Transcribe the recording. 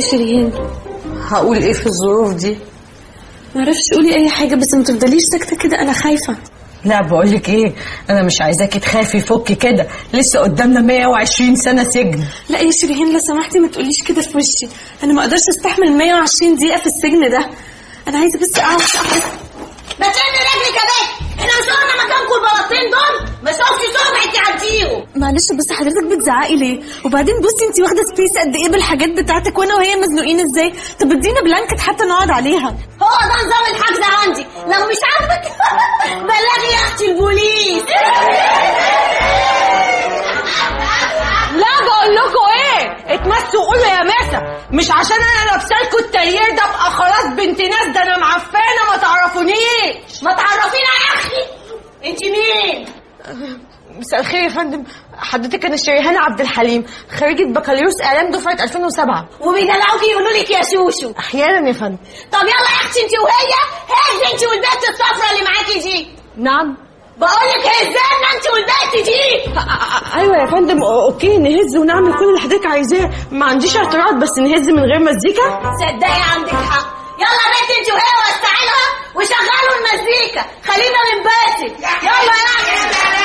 شيرين؟ هقول ايه في الظروف دي؟ معرفش، قولي اي حاجه بس ما تفضليش ساكته كده، انا خايفه. لا بقولك ايه، انا مش عايزاكي تخافي، فكي كده، لسه قدامنا 120 سنه سجن. لا يا شيرين لو سمحتي ما تقوليش كده في وشي، انا ما اقدرش استحمل 120 دقيقه في السجن ده، انا عايزه بس اقعد. ما تشد رجلك يا بنت، احنا وصلنا مكانكم البلاطين دول، ما شوفش صبعك تعديهم. معلش بس حضرتك بتزعقي ليه؟ وبعدين بصي انت واخده سبيس قد ايه بالحاجات بتاعتك، وانا وهي مزنوقين ازاي؟ طب ادينا بلانكت حتى نقعد عليها. هو ده نظام الحجز عندي، لو مش عاجبك بلغي يا اختي البوليس. لا بقول لكم ايه، اتمسوا قولوا يا ماسة، مش عشان انا لابسالكوا التريير ده ابقى خلاص بنت ناس، ده انا معفانه ما تعرفونيش. ما تعرفينا يا اختي، انت مين؟ مساء الخير يا فندم، حضرتك انا شريهان عبد الحليم، خريجه بكالوريوس اعلام دفعه 2007. وبيدلعوكي يقولوا لك يا شوشو احيانا يا فندم. طب يلا يا اختي انت وهي، هي انت والبنت الصفرا اللي معاكي دي. نعم بقولك هزانا انت والبنت دي. ايوه يا فندم، اوكي نهز ونعمل كل اللي حضرتك عايزاه، ما عنديش اعتراض، بس نهز من غير مزيكا. صدقي عندك حق،